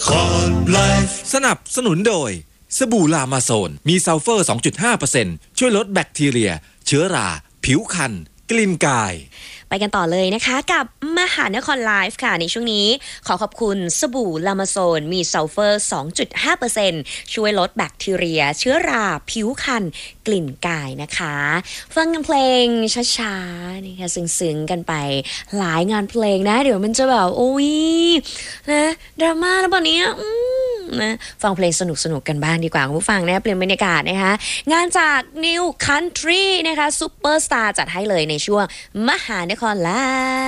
สนับสนุนโดยสบู่ลามาโซนมีซัลเฟอร์ 2.5% ช่วยลดแบคทีเรียเชื้อราผิวคันกลิ่นกายไปกันต่อเลยนะคะกับมหานครไลฟ์ค่ะในช่วงนี้ขอขอบคุณสบู่ลามาโซนมีซัลเฟอร์ 2.5% ช่วยลดแบคทีเรียเชื้อราผิวคันกลิ่นกายนะคะฟังกันเพลงช้าๆนี่ค่ะซึ้งๆกันไปหลายงานเพลงนะเดี๋ยวมันจะแบบโอ้ยนะดราม่าแล้วแบบนี้นะฟังเพลงสนุกๆกันบ้างดีกว่าคุณผู้ฟังนะเปลี่ยนบรรยากาศนะคะงานจาก New Country นะคะซุปเปอร์สตาร์จัดให้เลยในช่วงมหานครไลฟ์